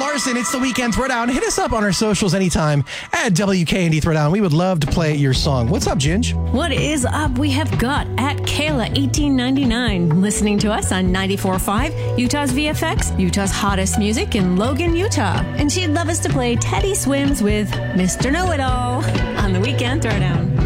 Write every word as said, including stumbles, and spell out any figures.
Larson. It's the Weekend Throwdown. Hit us up on our socials anytime at W K N D Throwdown. We would love to play your song. What's up, Ginge? What is up? We have got at Kayla eighteen ninety-nine listening to us on ninety-four point five, Utah's V F X, Utah's hottest music in Logan, Utah. And she'd love us to play Teddy Swims with Mister Know-It-All on the Weekend Throwdown.